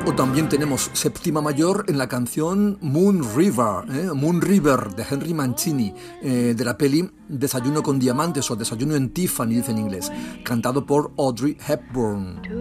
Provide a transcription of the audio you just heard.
O también tenemos séptima mayor en la canción Moon River de Henry Mancini, de la peli Desayuno con diamantes o Desayuno en Tiffany, dice en inglés, cantado por Audrey Hepburn.